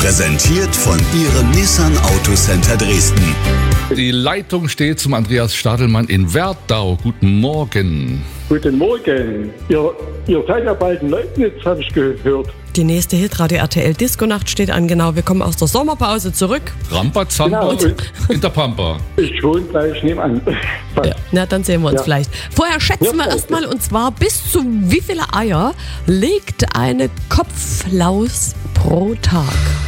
Präsentiert von Ihrem Nissan Autocenter Dresden. Die Leitung steht zum Andreas Stadelmann in Werdau. Guten Morgen. Guten Morgen. Ihr seid ja bald in Leibniz, habe ich gehört. Die nächste Hitradio RTL Disco-Nacht steht an. Genau, wir kommen aus der Sommerpause zurück. Rambazamba Genau. in der Pampa. Ich wohne gleich nebenan. Ja. Na, dann sehen wir uns vielleicht. Vorher schätzen wir Ja, erstmal, und zwar bis zu wie viele Eier legt eine Kopflaus pro Tag?